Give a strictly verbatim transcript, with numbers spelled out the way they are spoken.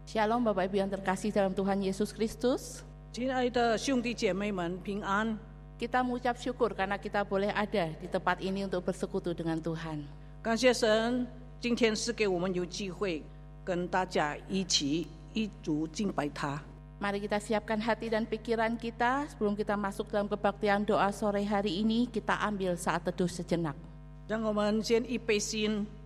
Shalom Bapak Ibu yang terkasih dalam Tuhan Yesus Kristus. 亲爱的兄弟姐妹们，平安！ Kita mengucap syukur karena kita boleh ada di tempat ini untuk bersekutu dengan Tuhan. 感谢神，今天是给我们有机会跟大家一起一足敬拜他。 Mari kita siapkan hati dan pikiran kita sebelum kita masuk dalam kebaktian doa sore hari ini. Kita ambil saat teduh sejenak. 让我们先预备心。